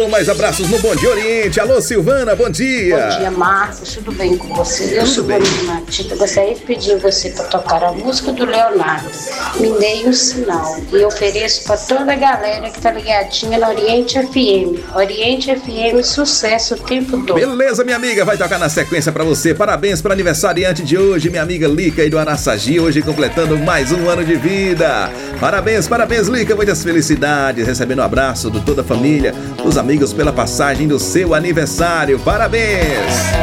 Alô, mais abraços no Bom Dia Oriente. Alô, Silvana, bom dia. Bom dia, Marcos, tudo bem com você? Eu sou Bonita. Gostaria de pedir você para tocar a música do Leonardo. Me dê um sinal. E ofereço para toda a galera que tá ligadinha na Oriente FM. Oriente FM, sucesso o tempo todo. Beleza, minha amiga, vai tocar na sequência pra você. Parabéns para aniversariante de hoje, minha amiga Lica aí do Araçagi, hoje completando mais um ano de vida. Parabéns, Lica, muitas felicidades, recebendo um abraço de toda a família, dos amigos pela passagem do seu aniversário. Parabéns!